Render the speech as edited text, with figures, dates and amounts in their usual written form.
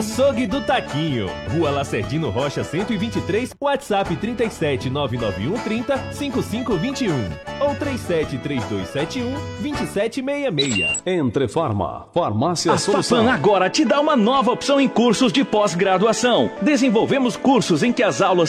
Açougue do Taquinho, Rua Lacerdino Rocha 123, WhatsApp 37991305521 ou 3732712766. Entre Farma, Farmácia A Solução. Faplan agora te dá uma nova opção em cursos de pós-graduação. Desenvolvemos cursos em que as aulas